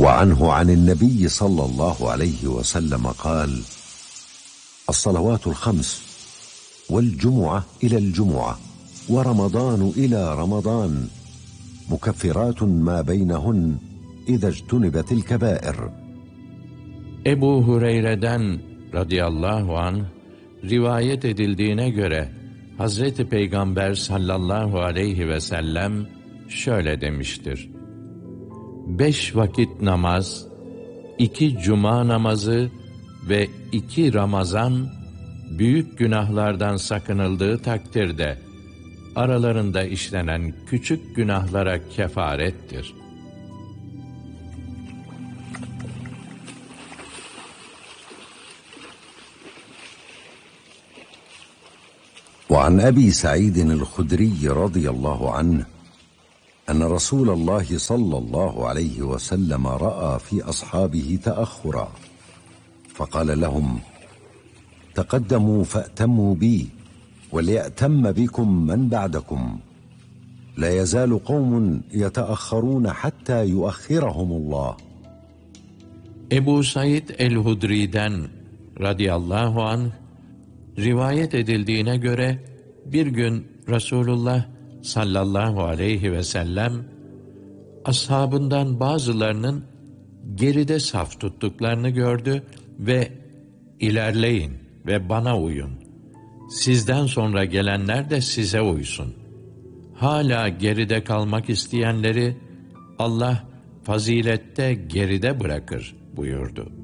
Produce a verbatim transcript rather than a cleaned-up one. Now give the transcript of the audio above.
وعنه عن النبي صلى الله عليه وسلم قال: الصلوات الخمس والجمعة إلى الجمعة ورمضان إلى رمضان مكفرات ما بينهن إذا اجتنبت الكبائر. Ebu Hureyre'den radıyallahu anh rivayet edildiğine göre Hazreti Peygamber sallallahu aleyhi ve sellem şöyle demiştir: Beş vakit namaz, iki cuma namazı ve iki Ramazan büyük günahlardan sakınıldığı takdirde aralarında işlenen küçük günahlara kefarettir. وعن أبي سعيد الخدري رضي الله عنه أن رسول الله صلى الله عليه وسلم رأى في أصحابه تأخرا فقال لهم: تقدموا فأتموا بي وليأتم بكم من بعدكم لا يزال قوم يتأخرون حتى يؤخرهم الله. Ebu Said el-Hudri'den radıyallahu anh rivayet edildiğine göre bir gün Resulullah sallallahu aleyhi ve sellem ashabından bazılarının geride saf tuttuklarını gördü ve ilerleyin ve bana uyun. Sizden sonra gelenler de size uysun. Hala geride kalmak isteyenleri Allah fazilette geride bırakır buyurdu.